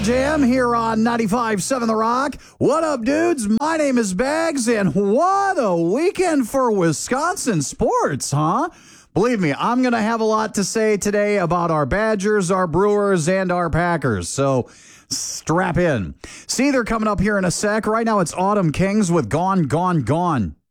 Jam here on 95.7 The Rock. What up, dudes? My name is Bags, and what a weekend for Wisconsin sports, huh? Believe me, I'm going to have a lot to say today about our Badgers, our Brewers, and our Packers, so strap in. See, they're coming up here in a sec. Right now, it's Autumn Kings with Gone, Gone, Gone.